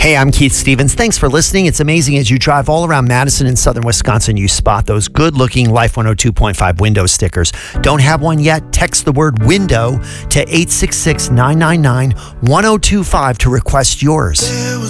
Hey, I'm Keith Stevens. Thanks for listening. It's amazing as you drive all around Madison and southern Wisconsin, you spot those good-looking Life 102.5 window stickers. Don't have one yet? Text the word window to 866-999-1025 to request yours.